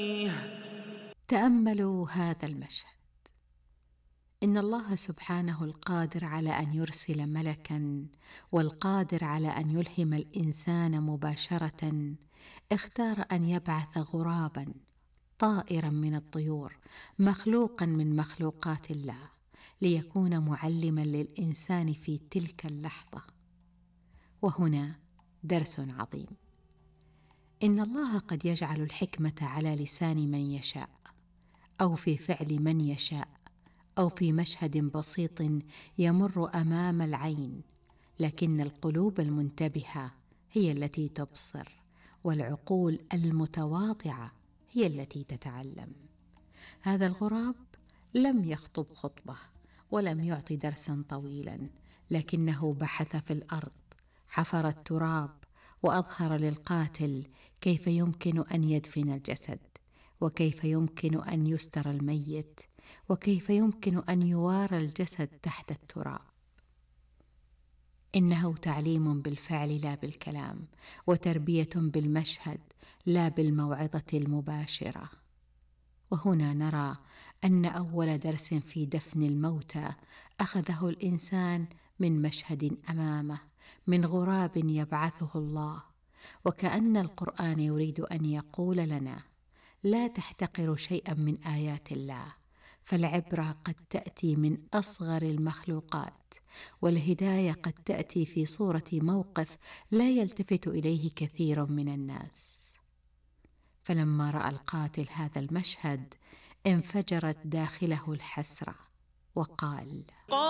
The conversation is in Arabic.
تأملوا هذا المشهد. إن الله سبحانه القادر على أن يرسل ملكا والقادر على أن يلهم الإنسان مباشرة اختار أن يبعث غرابا طائرا من الطيور مخلوقا من مخلوقات الله ليكون معلما للإنسان في تلك اللحظة. وهنا درس عظيم. إن الله قد يجعل الحكمة على لسان من يشاء أو في فعل من يشاء أو في مشهد بسيط يمر أمام العين، لكن القلوب المنتبهة هي التي تبصر، والعقول المتواضعة هي التي تتعلم. هذا الغراب لم يخطب خطبة ولم يعطي درسا طويلا، لكنه بحث في الأرض، حفر التراب وأظهر للقاتل كيف يمكن أن يدفن الجسد، وكيف يمكن أن يستر الميت، وكيف يمكن أن يوارى الجسد تحت التراب. إنه تعليم بالفعل لا بالكلام، وتربية بالمشهد لا بالموعظة المباشرة. وهنا نرى أن أول درس في دفن الموتى أخذه الإنسان من مشهد أمامه، من غراب يبعثه الله. وكأن القرآن يريد أن يقول لنا: لا تحتقروا شيئا من آيات الله، فالعبرة قد تأتي من أصغر المخلوقات، والهداية قد تأتي في صورة موقف لا يلتفت إليه كثير من الناس. فلما رأى القاتل هذا المشهد انفجرت داخله الحسرة وقال: